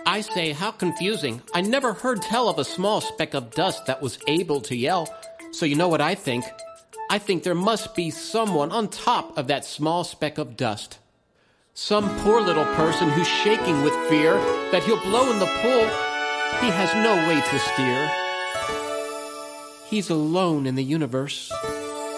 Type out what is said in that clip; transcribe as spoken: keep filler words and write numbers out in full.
I say, how confusing. I never heard tell of a small speck of dust that was able to yell. So you know what I think? I think there must be someone on top of that small speck of dust. Some poor little person who's shaking with fear that he'll blow in the pool. He has no way to steer. He's alone in the universe.